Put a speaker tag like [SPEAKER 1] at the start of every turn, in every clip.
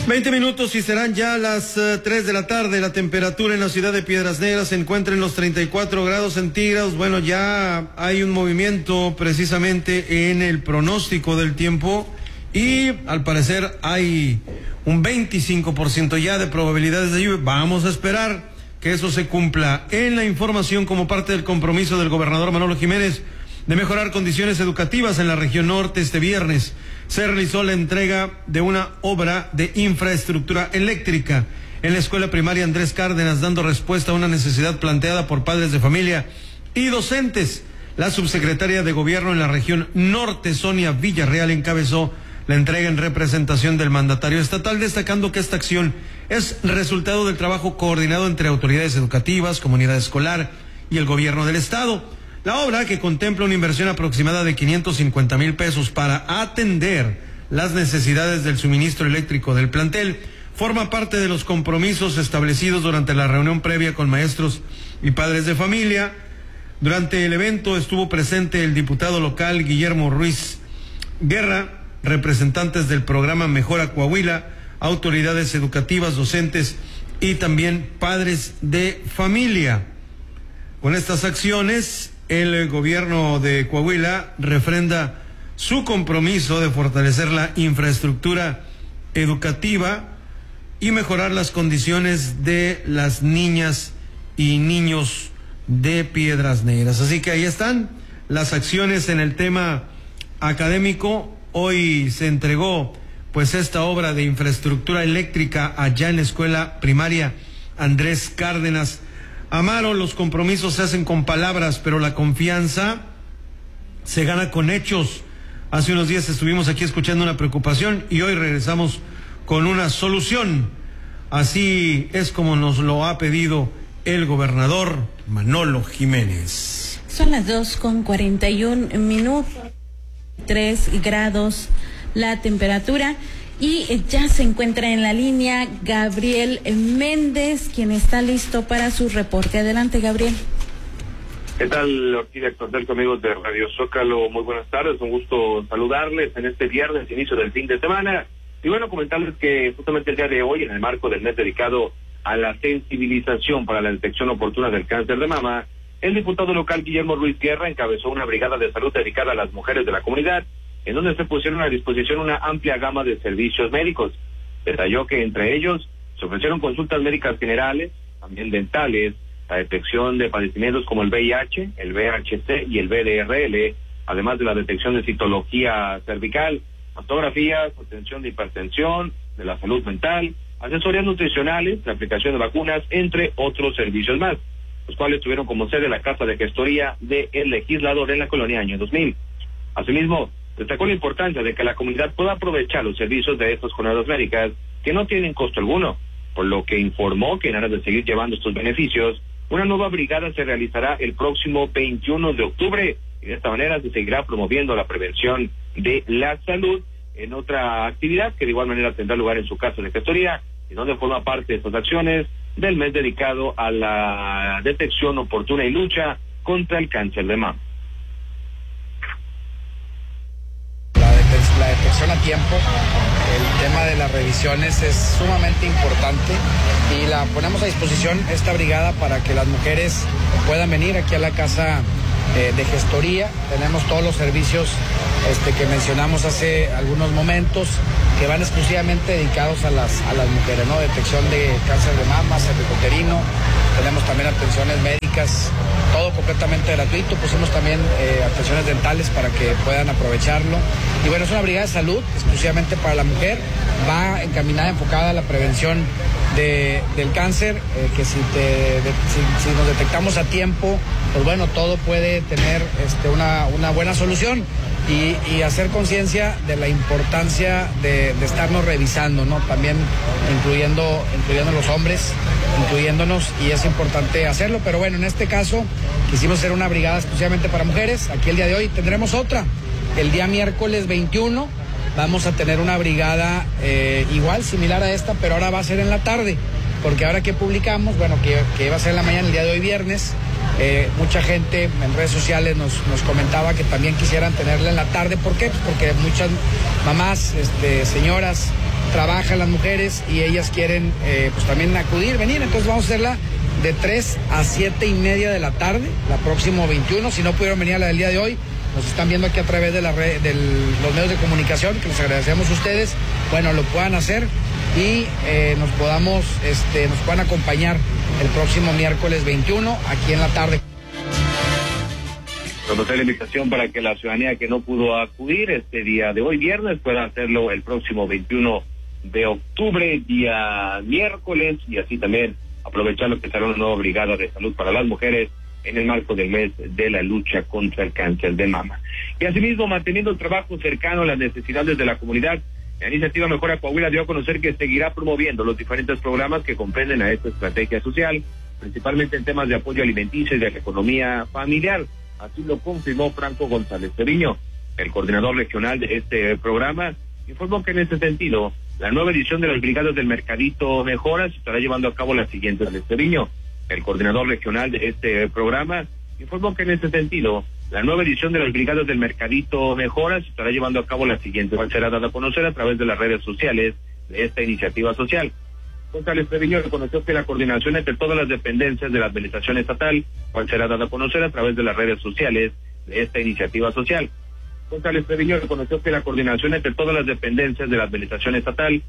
[SPEAKER 1] 20 minutos y serán ya las 3 de la tarde. La temperatura en la ciudad de Piedras Negras se encuentra en los 34 grados centígrados. Bueno, ya hay un movimiento precisamente en el pronóstico del tiempo y al parecer hay un 25% ya de probabilidades de lluvia. Vamos a esperar que eso se cumpla. En la información, como parte del compromiso del gobernador Manolo Jiménez de mejorar condiciones educativas en la región norte, este viernes se realizó la entrega de una obra de infraestructura eléctrica en la escuela primaria Andrés Cárdenas, dando respuesta a una necesidad planteada por padres de familia y docentes. La subsecretaria de Gobierno en la región norte, Sonia Villarreal, encabezó la entrega en representación del mandatario estatal, destacando que esta acción es resultado del trabajo coordinado entre autoridades educativas, comunidad escolar y el gobierno del estado. La obra, que contempla una inversión aproximada de 550,000 pesos para atender las necesidades del suministro eléctrico del plantel, forma parte de los compromisos establecidos durante la reunión previa con maestros y padres de familia. Durante el evento estuvo presente el diputado local Guillermo Ruiz Guerra, representantes del programa Mejora Coahuila, autoridades educativas, docentes y también padres de familia. Con estas acciones, el gobierno de Coahuila refrenda su compromiso de fortalecer la infraestructura educativa y mejorar las condiciones de las niñas y niños de Piedras Negras. Así que ahí están las acciones en el tema académico. Hoy se entregó pues esta obra de infraestructura eléctrica allá en la escuela primaria Andrés Cárdenas. Amaro, los compromisos se hacen con palabras, pero la confianza se gana con hechos. Hace unos días estuvimos aquí escuchando una preocupación y hoy regresamos con una solución. Así es como nos lo ha pedido el gobernador Manolo Jiménez.
[SPEAKER 2] Son las 2:41, 3 grados la temperatura. Y ya se encuentra en la línea Gabriel Méndez, quien está listo para su reporte. Adelante, Gabriel.
[SPEAKER 3] ¿Qué tal, Orquídea Cortés, amigos de Radio Zócalo? Muy buenas tardes, un gusto saludarles en este viernes, inicio del fin de semana. Y bueno, comentarles que justamente el día de hoy, en el marco del mes dedicado a la sensibilización para la detección oportuna del cáncer de mama, el diputado local Guillermo Ruiz Guerra encabezó una brigada de salud dedicada a las mujeres de la comunidad, en donde se pusieron a disposición una amplia gama de servicios médicos. Detalló que entre ellos se ofrecieron consultas médicas generales, también dentales, la detección de padecimientos como el VIH, el VHC y el VDRL, además de la detección de citología cervical, mastografías, atención de hipertensión, de la salud mental, asesorías nutricionales, la aplicación de vacunas, entre otros servicios más, los cuales tuvieron como sede la Casa de Gestoría del Legislador en la Colonia Año 2000. Asimismo, destacó la importancia de que la comunidad pueda aprovechar los servicios de estas jornadas médicas que no tienen costo alguno, por lo que informó que en aras de seguir llevando estos beneficios, una nueva brigada se realizará el próximo 21 de octubre y de esta manera se seguirá promoviendo la prevención de la salud en otra actividad que de igual manera tendrá lugar en su casa de gestoría y donde forma parte de estas acciones del mes dedicado a la detección oportuna y lucha contra el cáncer de mama.
[SPEAKER 4] La detección a tiempo, el tema de las revisiones es sumamente importante y la ponemos a disposición esta brigada para que las mujeres puedan venir aquí a la casa de gestoría. Tenemos todos los servicios que mencionamos hace algunos momentos que van exclusivamente dedicados a las mujeres, ¿no? Detección de cáncer de mama, cervicuterino, tenemos también atenciones médicas, todo completamente gratuito. Pusimos también atenciones dentales para que puedan aprovecharlo. Y bueno, es una brigada de salud exclusivamente para la mujer, va encaminada, enfocada a la prevención del cáncer, que si nos detectamos a tiempo, pues bueno, todo puede tener una buena solución. Y hacer conciencia de la importancia de estarnos revisando, ¿no? También incluyendo los hombres, incluyéndonos, y es importante hacerlo. Pero bueno, en este caso quisimos hacer una brigada exclusivamente para mujeres. Aquí el día de hoy tendremos otra. El día miércoles 21 vamos a tener una brigada igual, similar a esta, pero ahora va a ser en la tarde, porque ahora que publicamos, bueno, que iba a ser en la mañana, el día de hoy viernes, mucha gente en redes sociales nos comentaba que también quisieran tenerla en la tarde. ¿Por qué? Pues porque muchas mamás, señoras trabajan las mujeres y ellas quieren pues también venir, entonces vamos a hacerla de 3 a 7:30 de la tarde, la próxima 21, si no pudieron venir a la del día de hoy, nos están viendo aquí a través de los medios de comunicación, que les agradecemos a ustedes, bueno, lo puedan hacer y nos puedan acompañar el próximo miércoles 21, aquí en la tarde.
[SPEAKER 3] Conocer la invitación para que la ciudadanía que no pudo acudir este día de hoy, viernes, pueda hacerlo el próximo 21 de octubre, día miércoles, y así también aprovechar lo que será una nueva brigada de salud para las mujeres en el marco del mes de la lucha contra el cáncer de mama. Y asimismo, manteniendo el trabajo cercano a las necesidades de la comunidad, la iniciativa Mejora Coahuila dio a conocer que seguirá promoviendo los diferentes programas que comprenden a esta estrategia social, principalmente en temas de apoyo alimenticio y de la economía familiar. Así lo confirmó Franco González Treviño, el coordinador regional de este programa. Informó que en ese sentido, la nueva edición de las brigadas del Mercadito Mejora se estará llevando a cabo la siguiente. Treviño, el coordinador regional de este programa, informó que en ese sentido, la nueva edición de las brigadas del Mercadito Mejora se estará llevando a cabo la siguiente, cual será dada a conocer a través de las redes sociales de esta iniciativa social. González Treviño reconoció que la coordinación entre todas las dependencias de la administración estatal, cual será dada a conocer a través de las redes sociales de esta iniciativa social. González Treviño reconoció que la coordinación entre todas las dependencias de la administración estatal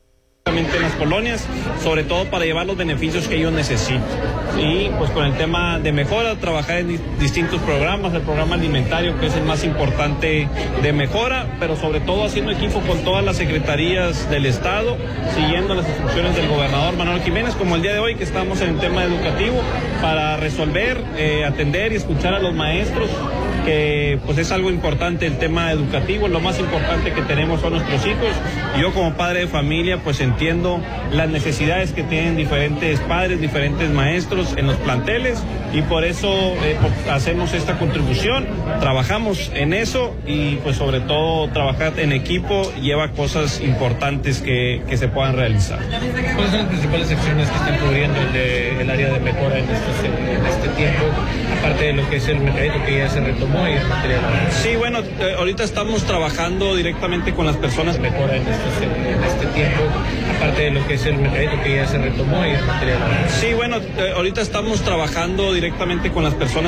[SPEAKER 5] en las colonias, sobre todo para llevar los beneficios que ellos necesitan. Y pues con el tema de Mejora, trabajar en distintos programas, el programa alimentario, que es el más importante de Mejora, pero sobre todo haciendo equipo con todas las secretarías del Estado, siguiendo las instrucciones del gobernador Manuel Jiménez, como el día de hoy que estamos en el tema educativo, para resolver, atender y escuchar a los maestros, que pues es algo importante el tema educativo, lo más importante que tenemos son nuestros hijos. Yo como padre de familia pues entiendo las necesidades que tienen diferentes padres, diferentes maestros en los planteles, y por eso hacemos esta contribución, trabajamos en eso, y pues sobre todo trabajar en equipo lleva cosas importantes que se puedan realizar.
[SPEAKER 6] ¿Cuáles son las principales acciones que están cubriendo el área de Mejora en este tiempo, aparte de lo que es el mercadito que ya se retomó y el material?
[SPEAKER 5] Sí, bueno, ahorita estamos trabajando directamente con las personas.
[SPEAKER 6] Mejora en este tiempo, aparte de lo que es el mercadito que ya se retomó y el material.
[SPEAKER 5] Sí, bueno, ahorita estamos trabajando directamente con las personas